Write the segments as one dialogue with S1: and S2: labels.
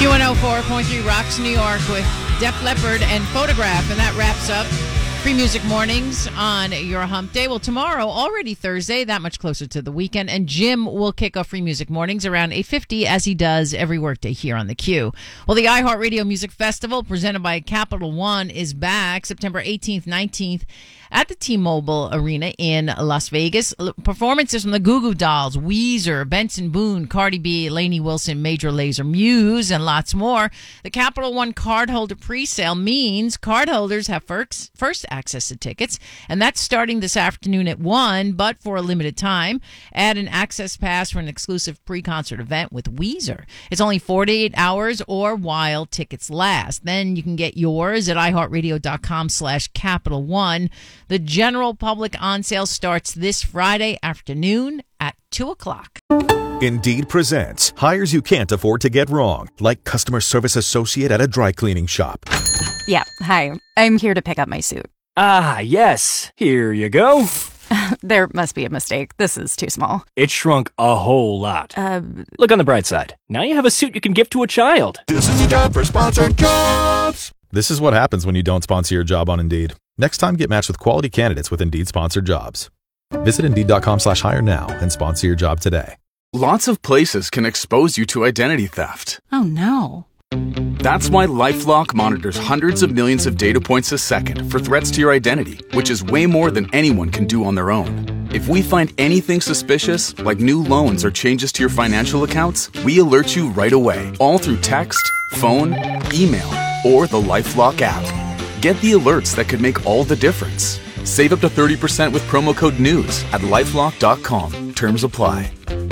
S1: Q104.3 Rocks New York with Def Leppard and Photograph. And that wraps up Free Music Mornings on your hump day. Well, tomorrow, already Thursday, that much closer to the weekend, and Jim will kick off Free Music Mornings around 8:50 as he does every workday here on the Q. Well, the iHeartRadio Music Festival presented by Capital One is back September 18th, 19th at the T-Mobile Arena in Las Vegas. Performances from the Goo Goo Dolls, Weezer, Benson Boone, Cardi B, Lainey Wilson, Major Lazer, Muse, and lots more. The Capital One cardholder presale means cardholders have first access to tickets, and that's starting this afternoon at 1, but for a limited time. Add an access pass for an exclusive pre-concert event with Weezer. It's only 48 hours or while tickets last. Then you can get yours at iHeartRadio.com/Capital One. The general public on sale starts this Friday afternoon at 2 o'clock.
S2: Indeed presents hires you can't afford to get wrong, like customer service associate at a dry cleaning shop.
S3: Yeah, hi. I'm here to pick up my suit.
S4: Ah, yes. Here you go.
S3: There must be a mistake. This is too small.
S4: It shrunk a whole lot. Look on the bright side. Now you have a suit you can give to a child.
S5: This is a job for sponsored jobs.
S2: This is what happens when you don't sponsor your job on Indeed. Next time, get matched with quality candidates with Indeed sponsored jobs. Visit Indeed.com/hire now and sponsor your job today.
S5: Lots of places can expose you to identity theft.
S3: Oh, no.
S5: That's why LifeLock monitors hundreds of millions of data points a second for threats to your identity, which is way more than anyone can do on their own. If we find anything suspicious, like new loans or changes to your financial accounts, we alert you right away, all through text, phone, email, or the LifeLock app. Get the alerts that could make all the difference. Save up to 30% with promo code NEWS at LifeLock.com. Terms apply.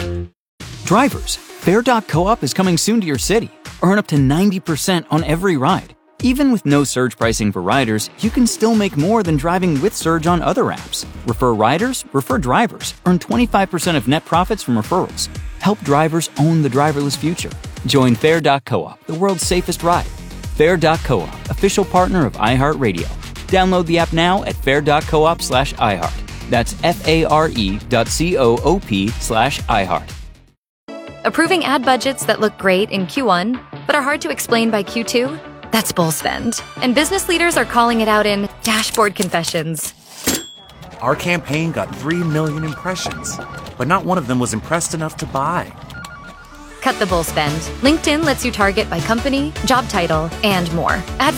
S6: Drivers, Fare.coop is coming soon to your city. Earn up to 90% on every ride. Even with no surge pricing for riders, you can still make more than driving with surge on other apps. Refer riders, refer drivers. Earn 25% of net profits from referrals. Help drivers own the driverless future. Join Fare.coop, the world's safest ride. Fare.coop, official partner of iHeartRadio. Download the app now at fare.coop/iHeart. That's FARE.coop/iHeart.
S7: Approving ad budgets that look great in Q1, but are hard to explain by Q2? That's bull spend. And business leaders are calling it out in dashboard confessions.
S8: Our campaign got 3 million impressions, but not one of them was impressed enough to buy.
S7: Cut the bull spend. LinkedIn lets you target by company, job title, and more.